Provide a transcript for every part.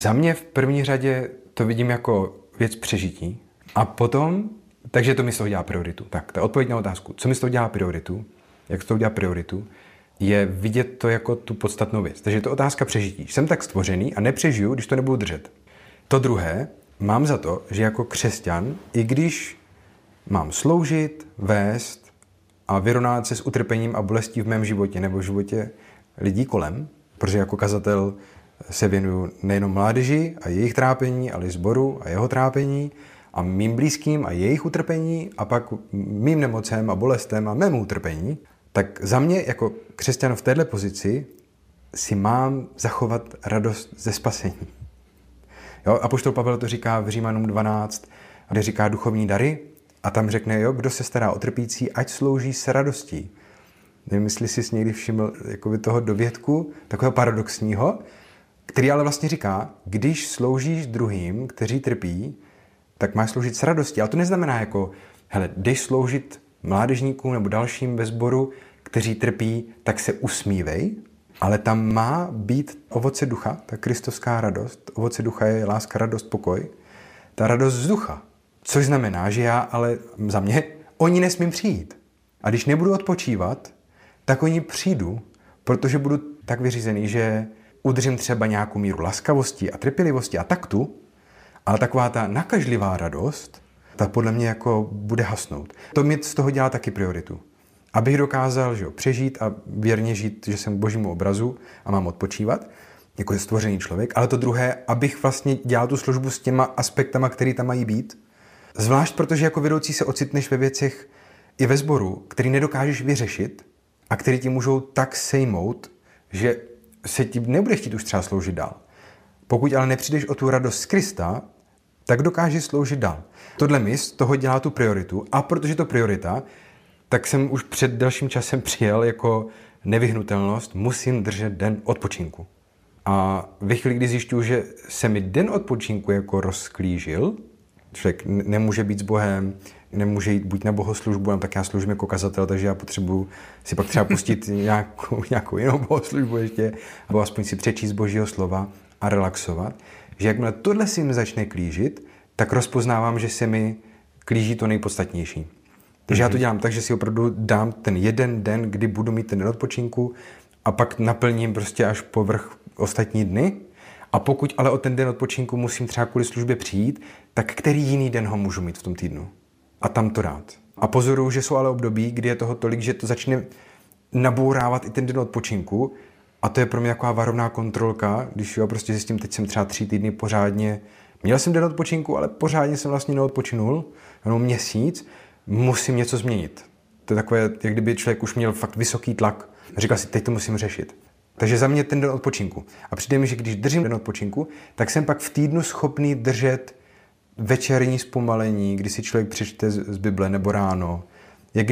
Za mě v první řadě to vidím jako věc přežití a potom, takže to mi z toho dělá prioritu. Tak, ta odpověď na otázku, co mi z toho dělá prioritu, jak z toho dělá prioritu, je vidět to jako tu podstatnou věc. Takže je to otázka přežití. Jsem tak stvořený a nepřežiju, když to nebudu držet. To druhé, mám za to, že jako křesťan, i když mám sloužit, vést a vyrovnat se s utrpením a bolestí v mém životě nebo v životě lidí kolem, protože jako kazatel se věnuju nejenom mládeži a jejich trápení, ale i sboru a jeho trápení a mým blízkým a jejich utrpení a pak mým nemocem a bolestem a mému utrpení, tak za mě jako křesťan v této pozici si mám zachovat radost ze spasení. Jo, apoštol Pavel to říká v Římanům 12, kde říká duchovní dary a tam řekne, jo, kdo se stará o trpící, ať slouží s radostí. Nevím, jestli jsi někdy všiml jakoby toho dovědku, takového paradoxního, který ale vlastně říká, když sloužíš druhým, kteří trpí, tak máš sloužit s radostí. Ale to neznamená jako, hele, jdeš sloužit mládežníkům nebo dalším ve sboru, kteří trpí, tak se usmívej, ale tam má být ovoce ducha, ta kristovská radost. Ovoce ducha je láska, radost, pokoj. Ta radost z ducha. Což znamená, že já ale za mě oni nesmím přijít. A když nebudu odpočívat, tak oni přijdu, protože budu tak vyřízený, že udržím třeba nějakou míru laskavosti a trpělivosti a taktu, ale taková ta nakažlivá radost, ta podle mě jako bude hasnout. To mi z toho dělá taky prioritu. Abych dokázal přežít a věrně žít, že jsem k božímu obrazu a mám odpočívat, jako je stvořený člověk, ale to druhé, abych vlastně dělal tu službu s těma aspektama, které tam mají být. Zvlášť protože jako vedoucí se ocitneš ve věcech i ve sboru, který nedokážeš vyřešit a který ti můžou tak sejmout, že se ti nebudeš chtít už třeba sloužit dál. Pokud ale nepřijdeš o tu radost z Krista, tak dokážeš sloužit dál. Tohle mi z toho dělá tu prioritu a protože to priorita, tak jsem už před dalším časem přijel jako nevyhnutelnost, musím držet den odpočinku. A ve chvíli, kdy zjišťuju, že se mi den odpočinku jako rozklížil, člověk nemůže být s Bohem, nemůže jít buď na bohoslužbu, tak já sloužím jako kazatel, takže já potřebuji si pak třeba pustit nějakou jinou bohoslužbu ještě, nebo aspoň si přečíst Božího slova a relaxovat, že jakmile tohle si mi začne klížit, tak rozpoznávám, že se mi klíží to nejpodstatnější. Takže já to dělám tak, že si opravdu dám ten jeden den, kdy budu mít ten den odpočinku a pak naplním prostě až povrch ostatní dny. A pokud ale o ten den odpočinku musím třeba kvůli službě přijít, tak který jiný den ho můžu mít v tom týdnu? A tam to dát. A pozoruju, že jsou ale období, kdy je toho tolik, že to začne nabourávat i ten den odpočinku. A to je pro mě taková varovná kontrolka, když jo, prostě zjistím, teď jsem třeba 3 týdny pořádně, měl jsem den odpočinku, ale pořádně jsem vlastně neodpočinul, jenom měsíc, musím něco změnit. To je takové, jak kdyby člověk už měl fakt vysoký tlak a říkal si, teď to musím řešit. Takže za mě ten den odpočinku. A přijde mi, že když držím den odpočinku, tak jsem pak v týdnu schopný držet večerní zpomalení, kdy si člověk přečte z Bible nebo ráno. Jak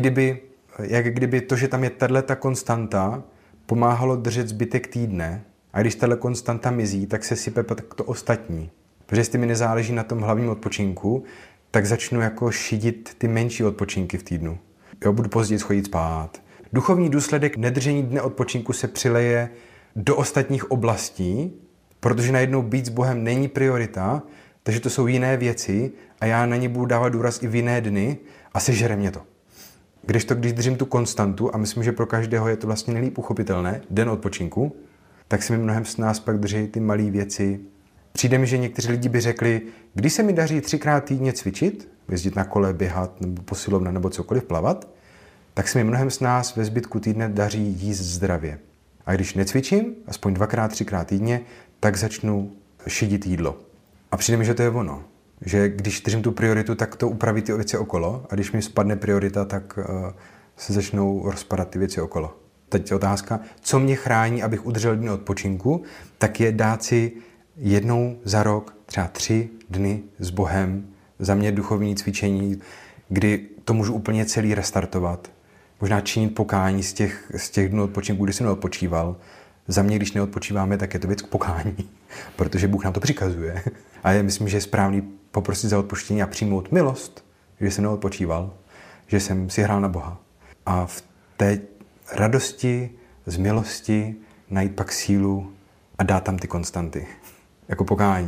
kdyby to, že tam je tato konstanta, pomáhalo držet zbytek týdne. A když tato konstanta mizí, tak se sype pak to ostatní. Protože jestli mi nezáleží na tom hlavním odpočinku, tak začnu jako šidit ty menší odpočinky v týdnu. Jo, budu později chodit spát. Duchovní důsledek nedržení dne odpočinku se přileje do ostatních oblastí, protože najednou být s Bohem není priorita, takže to jsou jiné věci a já na ně budu dávat důraz i v jiné dny a sežere mě to. Když držím tu konstantu, a myslím, že pro každého je to vlastně nejlíp uchopitelné, den odpočinku, tak se mi mnohem s nás pak drží ty malé věci. Přijde mi, že někteří lidi by řekli, když se mi daří 3krát týdně cvičit, jezdit na kole, běhat, nebo posilovna, nebo cokoliv plavat, tak se mi mnohem s nás ve zbytku týdne daří jíst zdravě. A když necvičím, aspoň 2krát, 3krát týdně, tak začnu šidit jídlo. A přijde mi, že to je ono. Že když držím tu prioritu, tak to upraví ty věci okolo. A když mi spadne priorita, tak se začnou rozpadat ty věci okolo. Teď je otázka, co mě chrání, abych udržel dny odpočinku, tak je dát si jednou za rok, třeba 3 dny s Bohem, za mě duchovní cvičení, kdy to můžu úplně celý restartovat. Možná činit pokání z těch dnů odpočinku, kdy jsem neodpočíval. Za mě, když neodpočíváme, tak je to věc k pokání, protože Bůh nám to přikazuje. A já myslím, že je správný poprosit za odpuštění a přijmout milost, že jsem neodpočíval, že jsem si hrál na Boha. A v té radosti, z milosti najít pak sílu a dát tam ty konstanty. jako pokání.